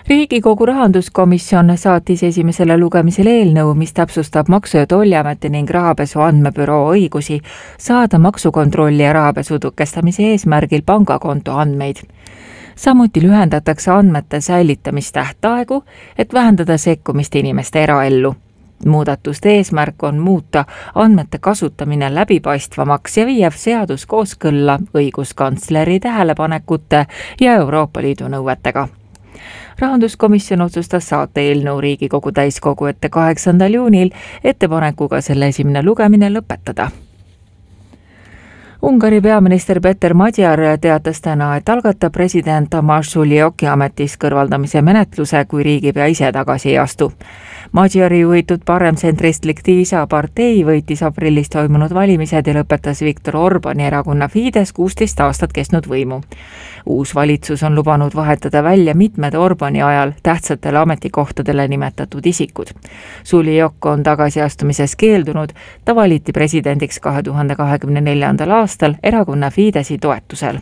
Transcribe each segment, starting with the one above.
Riigikogu rahanduskomisjon saatis esimesele lugemisele eelnõu, mis täpsustab Maksu- ja Tolliameti ning Rahapesu Andmebüroo õigusi saada maksukontrolli ja rahapesu tõkestamise eesmärgil pangakonto andmeid. Samuti lühendatakse andmete säilitamistähtaegu, et vähendada sekkumist inimeste eraellu. Muudatuste eesmärk on muuta andmete kasutamine läbipaistvamaks ja viia seadus kooskõlla õiguskantsleri tähelepanekute ja Euroopa Liidu nõuetega. Rahanduskomisjon otsustas saata eelnõu Riigikogu täiskogu ette 8. juunil ettepanekuga selle esimene lugemine lõpetada. Ungari peaminister Peter Magyar teatas täna, et algatab president Tamás Suljoki ametist kõrvaldamise menetluse, kui riigipea ise tagasi ei astu. Magyari juhitud paremtsentristlik TISA partei võitis aprillis toimunud valimised ja lõpetas Viktor Orbáni erakonna Fidesz 16 aastat kestnud võimu. Uus valitsus on lubanud vahetada välja mitmed Orbáni ajal tähtsatele ametikohtadele nimetatud isikud. Suljok on tagasiastumises keeldunud, ta valiti presidendiks 2024. aastal erakonna Fideszi toetusel.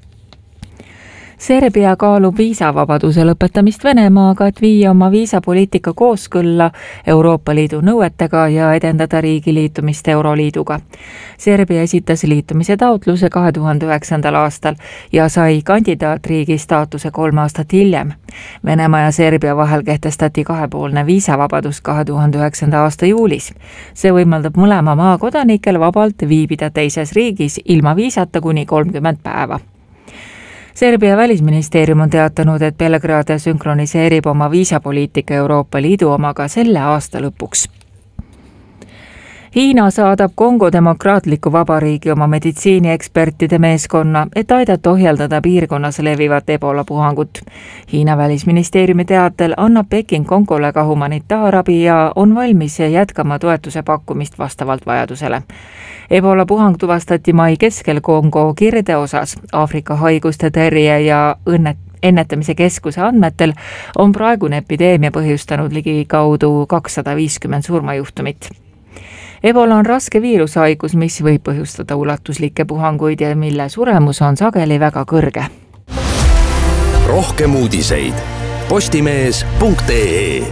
Serbia kaalub viisavabaduse lõpetamist Venemaaga, et viia oma viisapoliitika kooskõlla Euroopa Liidu nõuetega ja edendada riigi liitumist Euroliiduga. Serbia esitas liitumise taotluse 2009. aastal ja sai kandidaatriigi staatuse 3 aastat hiljem. Venemaa ja Serbia vahel kehtestati kahepoolne viisavabadus 2009. aasta juulis. See võimaldab mõlema maa kodanikel vabalt viibida teises riigis ilma viisata kuni 30 päeva. Serbia välisministeerium on teatanud, et Belgrad sünkroniseerib oma viisapoliitika Euroopa Liidu omaga selle aasta lõpuks. Hiina saadab Kongo Demokraatliku Vabariigi oma meditsiiniekspertide meeskonna, et aidata ohjeldada piirkonnas levivat ebola puhangut. Hiina välisministeeriumi teatel annab Peking Kongole ka humanitaarabi ja on valmis jätkama toetuse pakkumist vastavalt vajadusele. Ebola puhang tuvastati mai keskel Kongo kirdeosas. Aafrika haiguste tõrje ja ennetamise keskuse andmetel on praegune epideemia põhjustanud ligikaudu 250 surmajuhtumit. Ebola on raske viirushaigus, mis võib põhjustada ulatuslikke puhanguid ja mille suremus on sageli väga kõrge. Rohkem uudiseid postimees.ee.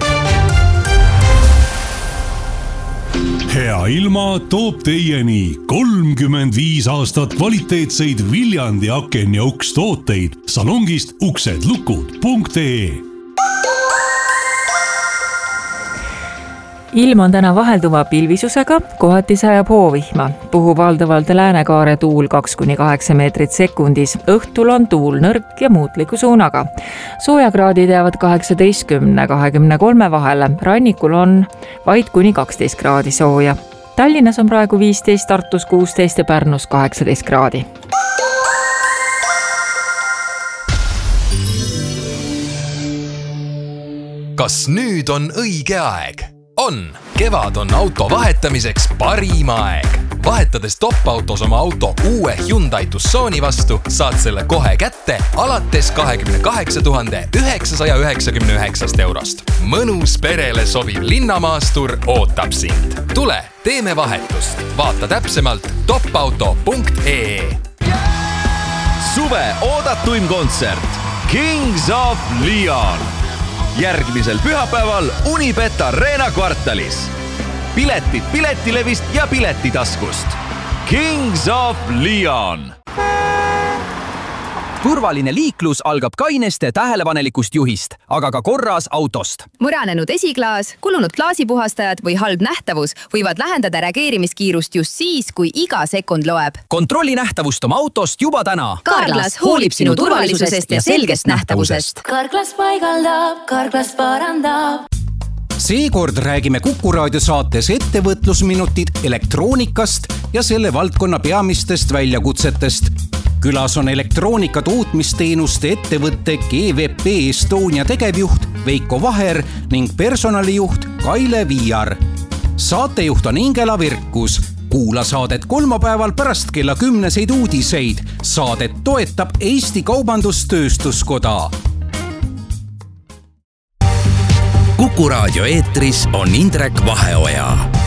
Hea ilma toob teieni 35 aastat kvaliteetseid Viljandi aken- ja ukstooteid salongist uksedlukud.ee. Ilm on täna vahelduva pilvisusega, kohati sajab hoovihma. Puhub valdavalt läänekaare tuul 2–8 meetrit sekundis. Õhtul on tuul nõrk ja muutliku suunaga. Soojakraadid jäävad 18–23 vahele. Rannikul on vaid kuni 12 kraadi sooja. Tallinnas on praegu 15, Tartus 16 ja Pärnus 18 kraadi. Kas nüüd on õige aeg? On! Kevad on auto vahetamiseks parim aeg. Vahetades top-autos oma auto uue Hyundai Tucsoni vastu, saad selle kohe kätte alates 28 999 eurost. Mõnus perele sobiv linnamaastur ootab sind. Tule, teeme vahetust. Vaata täpsemalt topauto.ee. Suve oodatuim kontsert Kings of Leon. Järgmisel pühapäeval Unibet Arena kvartalis. Piletid Piletilevist ja Piletitaskust. Kings of Leon. Turvaline liiklus algab kaineste tähelepanelikust juhist, aga ka korras autost. Mõranenud esiklaas, kulunud klaasipuhastajad või halb nähtavus võivad lähendada reageerimiskiirust just siis, kui iga sekund loeb. Kontrolli nähtavust oma autost juba täna. Carglass hoolib sinu turvalisusest ja selgest nähtavusest. Carglass paigaldab, Carglass parandab. Seekord räägime Kuku raadio saates ettevõtlusminutid elektroonikast ja selle valdkonna peamistest väljakutsetest. Külas on elektroonika tootmisteenuste ettevõtte GVP Estonia tegevjuht Veiko Vaher ning personalijuht Kaile Viiar. Saatejuht on Ingela Virkus. Kuula saadet kolmapäeval pärast kella 10 uudiseid. Saadet toetab Eesti Kaubandus-Tööstuskoda. Kuku raadio eetris on Indrek Vaheoja.